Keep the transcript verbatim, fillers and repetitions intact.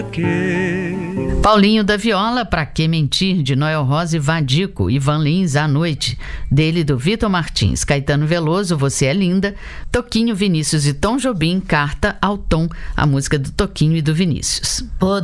Paulinho da Viola, Pra Que Mentir, de Noel Rosa e Vadico. Ivan Lins, À Noite, dele, do Vitor Martins. Caetano Veloso, Você é Linda. Toquinho, Vinícius e Tom Jobim, Carta ao Tom, a música do Toquinho e do Vinícius.